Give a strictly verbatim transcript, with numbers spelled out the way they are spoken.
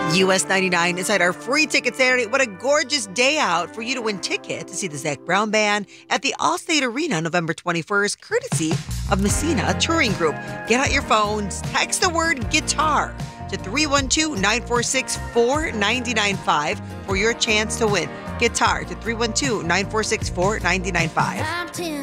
U S ninety-nine inside our free ticket Saturday. What a gorgeous day out for you to win ticket to see the Zac Brown Band at the Allstate Arena November twenty-first, courtesy of Messina Touring Group. Get out your phones, text the word guitar to three one two, nine four six, four nine nine five for your chance to win. Guitar to three one two, nine four six, four nine nine five.